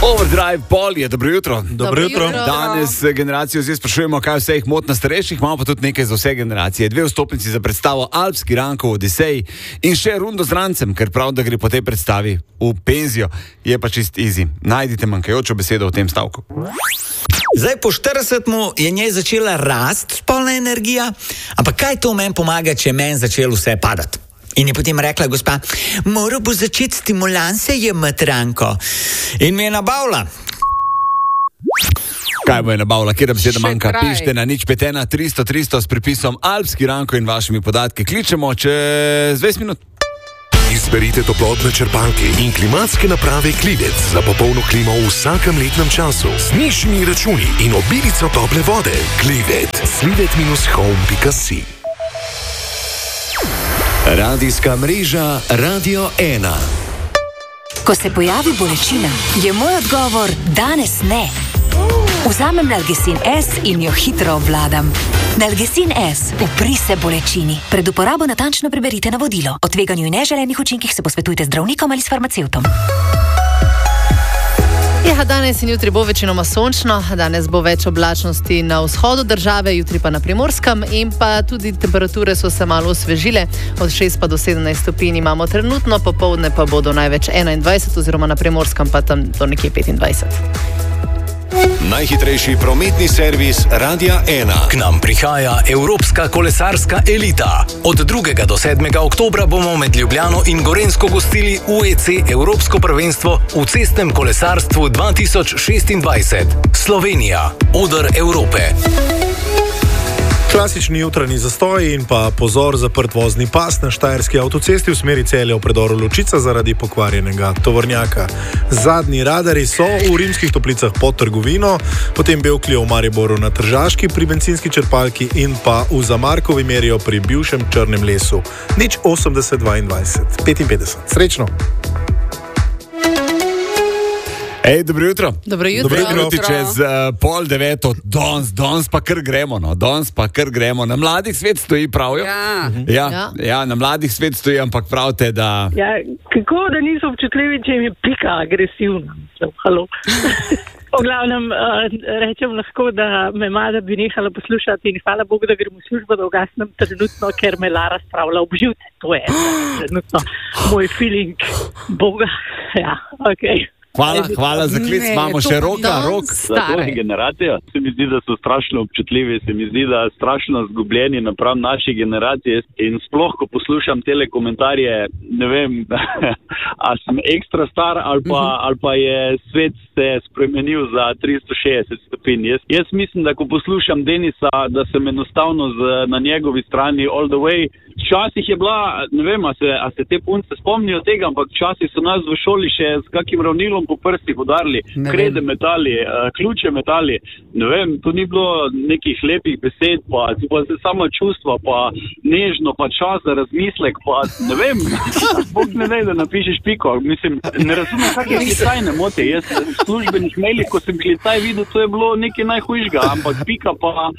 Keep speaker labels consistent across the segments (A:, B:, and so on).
A: Overdrive Polje, dobro jutro.
B: Dobro jutro.
A: Danes generacijo zdaj sprašujemo, kaj vse jih moti na starejših, imamo pa tudi nekaj za vse generacije. 2 vstopnici za predstavo Alpski Rankov Odisej in še rundo z rancem, ker prav, da gre po tej predstavi v penzijo. Je pa čist easy. Najdite manjkajočo besedo v tem stavku.
C: Zdaj po 40-mu je njej začela rast spolna energija, ampak kaj to meni pomaga, če je meni začelo vse padati? In je potem rekla gospa, moral bo začeti stimulanse jemati, Ranko. In mi je nabavila.
A: Kaj bo je nabavila? Kjera beseda manjka?
B: kraj.
A: Pišite na 051 300 300 s pripisom Alpski Ranko in vašimi podatki. Kličemo čez 20 minut.
D: Izberite toplotne črpalke in klimatske naprave Klivec za popolno klimo v vsakem letnem času z nižjimi računi in obilico tople vode. Klivec. Slivet-home.si. Radijska mreža Radio 1.
E: Ko se pojavi bolečina, je moj odgovor danes ne. Vzamem Nalgecin S in jo hitro obvladam. Nalgecin S, upri se bolečini. Pred uporabo natančno preberite navodilo. O tveganju in neželenih učinkih se posvetujte z zdravnikom ali s farmacevtom.
B: Ja, danes in jutri bo večinoma sončno, danes bo več oblačnosti na vzhodu države, jutri pa na Primorskem in pa tudi temperature so se malo osvežile, od 6 pa do 17 stopinj imamo trenutno, popoldne pa bodo največ 21 oziroma na Primorskem pa tam do nekje 25.
D: Najhitrejši prometni servis Radia 1.
F: K nam prihaja Evropska kolesarska elita. Od 2. do 7. oktobra bomo med Ljubljano in Gorenjsko gostili UEC Evropsko prvenstvo v cestnem kolesarstvu 2026. Slovenija, oder Evrope.
G: Klasični jutranji zastoj in pa pozor zaprt vozni pas na štajerski avtocesti v smeri Celja v predoru Ločica zaradi pokvarjenega tovornjaka. Zadnji radari so v Rimskih Toplicah pod trgovino, potem Bevkljo v Mariboru na Tržaški pri bencinski črpalki in pa v Zamarkovi merijo pri bivšem Črnem lesu. 080 22 55. Srečno!
A: Ej, dobro jutro.
B: Dobro jutro.
A: Dobro jutro. Čez 8:30, danes pa kar gremo, no. Danes pa kar gremo. Na mladih svet stoji, pravijo. Ja, na mladih svet stoji, ampak pravite, da...
H: Ja, kako da niso občutljivi, če jim je pika agresivna? Halo. V glavnem, rečem lahko, da me mada bi nehala poslušati in hvala Bogu, da grem v službo, da ugasnem trenutno, ker me Lara spravlja v živce. To je trenutno moj feeling Boga. Ja, okej.
A: Hvala za klic, imamo še Roka.
I: Generacija. Se mi zdi, da so strašno občutljivi, se mi zdi, da strašno zgubljeni napram naši generaciji in sploh, ko poslušam tele komentarje, ne vem, a sem ekstra star ali pa je svet se spremenil za 360 stopinj. Jaz mislim, da ko poslušam Denisa, da sem enostavno na njegovi strani all the way. Včasih je bila, ne vem, a se te punce spomnijo tega, ampak včasih so nas v šoli še s kakim ravnilom po prstih udarili, krede metali, ključe metali, ne vem, to ni bilo nekih lepih besed, pa samo čustva, pa nežno, pa čas za razmislek, pa ne vem, Bog ne da napišeš piko, mislim, ne razumem, kak je klicaj ne mote, jaz v službenih mailih, ko sem klicaj videl, to je bilo nekaj najhujšega, ampak pika pa...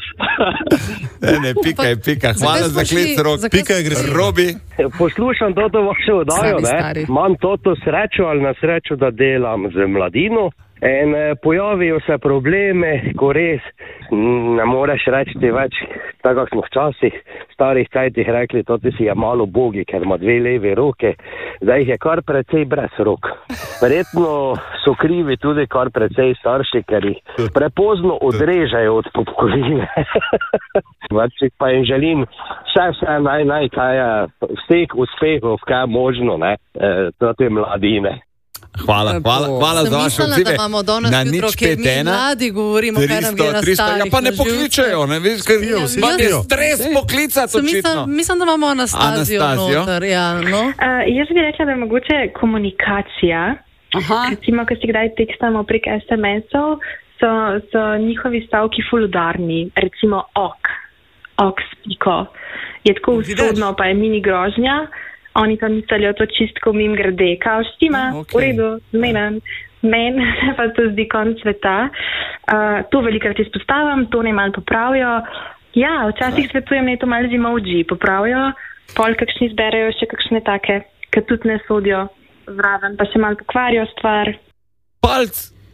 A: Ne, pika, hvala za klic, Rok, pika je gre, Robi.
J: Poslušam toto vašo oddajo, ne? Imam toto srečo ali nasrečo, da delam z mladino in pojavijo se probleme, ko res ne moreš reči več, tako smo včasih starih cajtih rekli, to ti si je malo bogi, ker ima 2 levi roke, zdaj jih je kar precej brez rok. Verjetno so krivi tudi kar precej starši, ker jih prepozno odrežejo od popkovine. Pa jim želim vse naj, kaj je vseh uspehov, kaj je možno, ne, za te mladine.
A: Hvala za vaše odzive.
B: Da imamo danes jutro, ker mi mladi govorimo, kaj nam gre na starih.
A: Ja, pa ne pokličajo, ne veš, ker imam je stres poklicati očitno.
B: Mislim, da imamo Anastazijo noter, ja, no.
K: Jaz bi rekla, da je mogoče komunikacija. Recimo, ko si kdaj tekstamo prek SMS-ov, so njihovi stavki ful udarni. Recimo ok s piko. Je tako usodno, pa je mini grožnja. Oni tam mislijo to čistko mim grede. Kao štima, v redu, zmenen. Meni pa to zdi konc sveta. To velikrat izpostavim, to ne malo popravijo. Ja, včasih svetujem, ne to malo z emoji popravijo. Pol kakšni zberejo še kakšne take, ki tudi ne sodijo zraven, pa se malo pokvarijo stvar.
A: Palc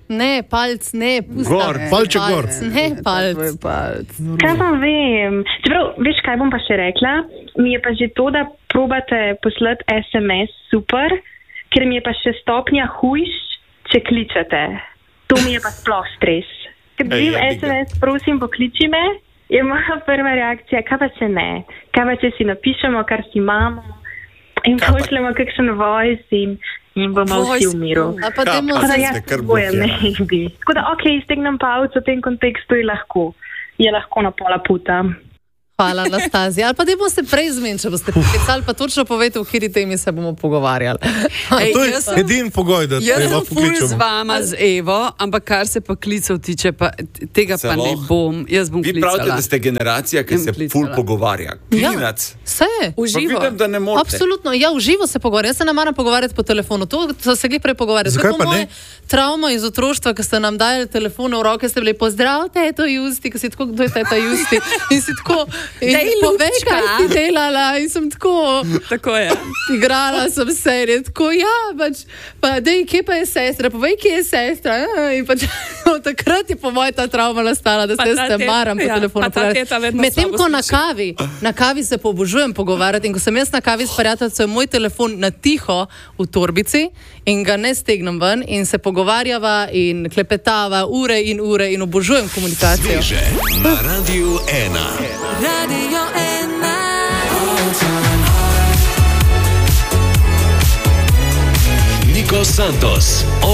B: Ne, palc, ne,
G: gor, palček gor.
B: Ne, palc.
K: Kaj pa vem? Čeprav, veš, kaj bom pa še rekla? Mi je pa že to, da probate poslati SMS super, ker mi je pa še stopnja hujš, če kličete. To mi je pa sploh stres. Ker dobim SMS, prosim, pokliči me, je moja prva reakcija, kaj pa če ne? Kaj pa če si napišemo, kar si imamo in pošljemo kakšen voice in bomo vsi v miru. Tako da jaz bojem ne bi. Tako da, stegnem palc v tem kontekstu je lahko na pola puta.
B: Hvala, Anastazija. Ali pa da boste prej zmenili, če boste poklicali, pa točno povejte, v kateri temi se bomo pogovarjali.
G: To je edini pogoj, da
L: jaz sem ful z vama z Evo, ampak kar se pa klicev tiče, pa tega pa ne bom. Jaz bom klicala.
A: Vi pravite, da ste generacija, ki se ful pogovarja. Klinac.
B: Se,
L: v živo.
A: Vidim, da ne morete.
B: Absolutno, ja, v živo se pogovarja. Jaz se ne maram pogovarjati po telefonu. To se glih prej pogovarjati.
G: Zakaj pa ne?
B: Trauma iz otroštva, ko ste nam dajali telefone v roke, ste bili pozdrav, teto Justi, ko si tako, kdo je teta Justi? In si tako, povej, kaj si delala, in sem tako
L: je.
B: Igrala sem serije, tako pa dej, kje pa je sestra, povej, kje je sestra. In pač od takrat je po moje ta trauma nastala, da se jaz te maram po telefonu pogovarjati. Medtem ko na kavi se pobožujem pogovarjati in ko sem jaz na kavi s prijateljcem, moj telefon na tiho v torbici in ga ne stegnem ven in se pogovarjava in klepetava ure in obožujem komunikacijo.
D: Sveže na Radiu 1.
E: Radio 1.
D: Nico Santos.